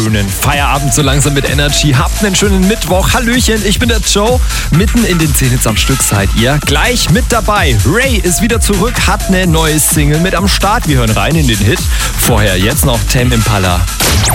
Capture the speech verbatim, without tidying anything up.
schönen Feierabend so langsam mit Energy. Habt einen schönen Mittwoch. Hallöchen, ich bin der Joe. Mitten in den zehn Hits am Stück seid ihr. Gleich mit dabei. Ray ist wieder zurück, hat eine neue Single mit am Start. Wir hören rein in den Hit. Vorher jetzt noch Tame Impala.